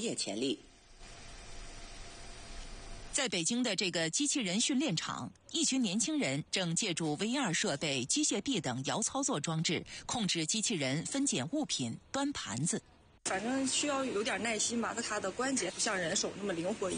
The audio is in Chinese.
业潜力。 在北京的这个机器人训练场，一群年轻人正借助 VR 设备、机械臂等遥操作装置，控制机器人分拣物品、端盘子。 反正需要有点耐心吧，它的关节不像人手那么灵活。